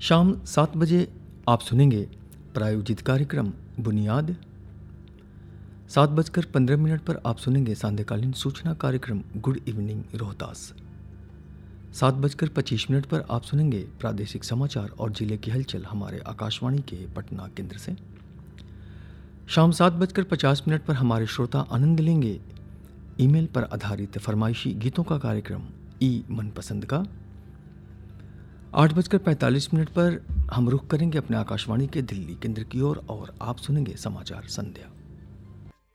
शाम 7 बजे आप सुनेंगे प्रायोजित कार्यक्रम बुनियाद। 7:15 पर आप सुनेंगे सांध्यकालीन सूचना कार्यक्रम गुड इवनिंग रोहतास। 7:25 पर आप सुनेंगे प्रादेशिक समाचार और जिले की हलचल हमारे आकाशवाणी के पटना केंद्र से। शाम 7:50 पर हमारे श्रोता आनंद लेंगे ईमेल पर आधारित फरमाइशी गीतों का कार्यक्रम ई मनपसंद का। 8:45 पर हम रुख करेंगे अपने आकाशवाणी के दिल्ली केंद्र की ओर और आप सुनेंगे समाचार संध्या।